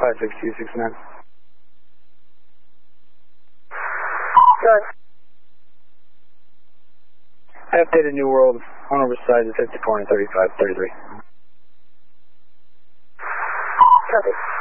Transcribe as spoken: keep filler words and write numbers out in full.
five six two six nine. Good. Updated New World, on oversized at fifty-four and thirty-five, thirty-three. Copy.